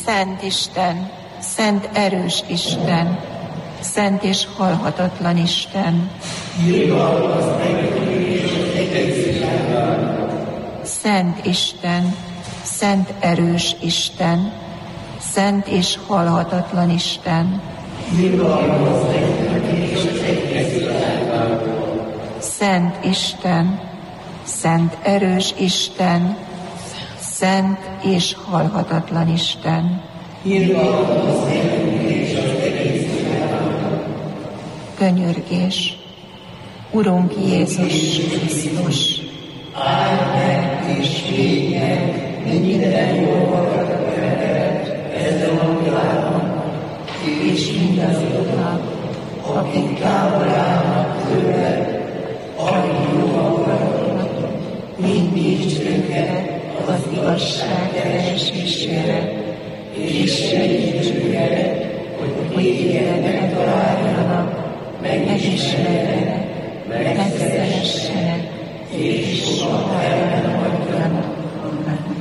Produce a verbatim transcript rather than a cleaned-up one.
Szent Isten, szent erős Isten, szent és halhatatlan Isten. Szent Isten, szent erős Isten, szent és halhatatlan Isten. Szent Isten, szent erős Isten, szent és halhatatlan Isten. Könyörgés. Urunk Jézus Krisztus, áld meg és védj meg minden jóval követett ezen a világon, és mindazoknak, akik távol állnak tőle, akik jó akaratnak, indítsd őket az igazság keresésére, és segíts őket, hogy téged megtaláljanak, megismerjenek, megszeressenek,